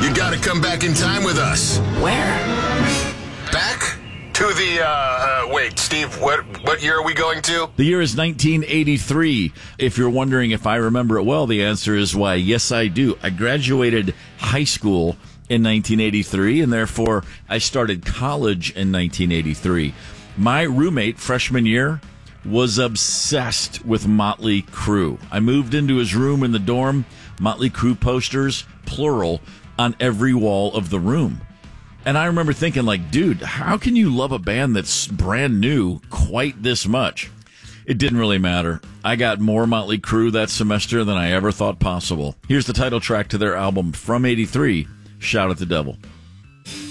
You got to come back in time with us. Where? Back to the, wait, Steve, what year are we going to? The year is 1983. If you're wondering if I remember it well, the answer is why, yes, I do. I graduated high school in 1983, and therefore I started college in 1983. My roommate, freshman year, was obsessed with Motley Crue. I moved into his room in the dorm, Motley Crue posters, plural, on every wall of the room. And I remember thinking, like, dude, how can you love a band that's brand new quite this much? It didn't really matter. I got more Motley Crue that semester than I ever thought possible. Here's the title track to their album from '83, Shout at the Devil.